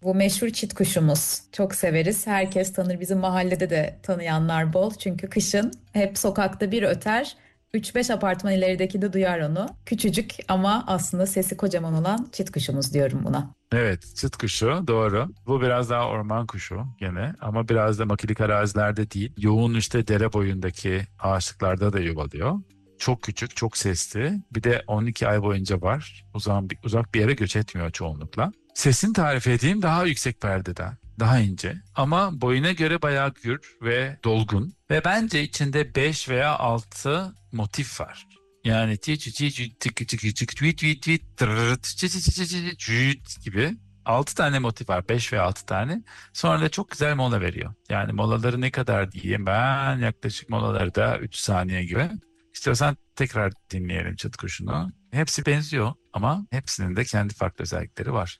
Bu meşhur çit kuşumuz. Çok severiz. Herkes tanır. Bizim mahallede de tanıyanlar bol. Çünkü kışın hep sokakta bir öter. 3-5 apartman ilerideki de duyar onu. Küçücük ama aslında sesi kocaman olan çit kuşumuz diyorum buna. Evet, çıt kuşu doğru. Bu biraz daha orman kuşu gene ama biraz da makilik arazilerde değil. Yoğun işte dere boyundaki ağaçlıklarda da yuvalıyor. Çok küçük, çok sesli. Bir de 12 ay boyunca var. Uzak bir yere göç etmiyor çoğunlukla. Sesini tarif edeyim, daha yüksek perdeden. Daha ince ama boyuna göre bayağı gür ve dolgun. Ve bence içinde 5 veya 6 motif var. Yani ti çi çi çi tık tık tık tweet tweet tweet tırırt çi çi çi çi çi çüt gibi 6 tane motif var, 5 veya 6 tane. Sonra da çok güzel mola veriyor. Yani molaları ne kadar diyeyim, ben yaklaşık molaları da 3 saniye gibi. İstiyorsan tekrar dinleyelim çıt kuşunu. Hepsi benziyor ama hepsinin de kendi farklı özellikleri var.